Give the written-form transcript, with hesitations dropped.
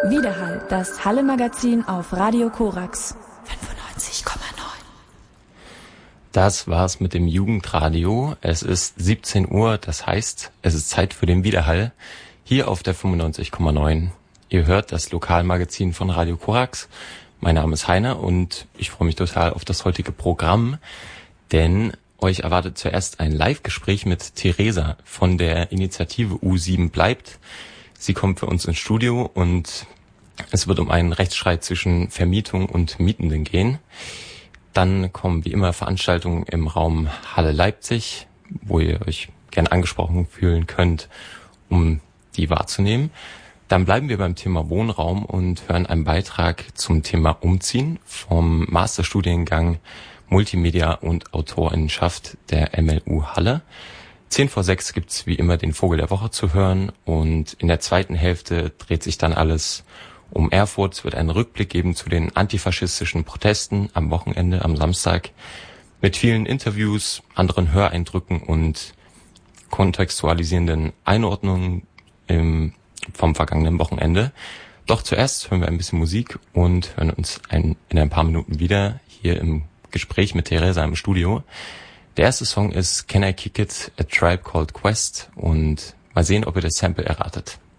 Widerhall, das Halle-Magazin auf Radio Korax 95,9. Das war's mit dem Jugendradio. Es ist 17 Uhr, das heißt, es ist Zeit für den Widerhall hier auf der 95,9. Ihr hört das Lokalmagazin von Radio Korax. Mein Name ist Heiner und ich freue mich total auf das heutige Programm, denn euch erwartet zuerst ein Live-Gespräch mit Theresa von der Initiative U7 bleibt. Sie kommt für uns ins Studio und es wird um einen Rechtsstreit zwischen Vermietung und Mietenden gehen. Dann kommen wie immer Veranstaltungen im Raum Halle Leipzig, wo ihr euch gerne angesprochen fühlen könnt, um die wahrzunehmen. Dann bleiben wir beim Thema Wohnraum und hören einen Beitrag zum Thema Umziehen vom Masterstudiengang Multimedia und Autorinnenschaft der MLU Halle. 5:10 gibt's wie immer den Vogel der Woche zu hören und in der zweiten Hälfte dreht sich dann alles um Erfurt. Es wird einen Rückblick geben zu den antifaschistischen Protesten am Wochenende, am Samstag, mit vielen Interviews, anderen Höreindrücken und kontextualisierenden Einordnungen vom vergangenen Wochenende. Doch zuerst hören wir ein bisschen Musik und hören uns in ein paar Minuten wieder hier im Gespräch mit Theresa im Studio. Der erste Song ist Can I Kick It? A Tribe Called Quest und mal sehen, ob ihr das Sample erratet.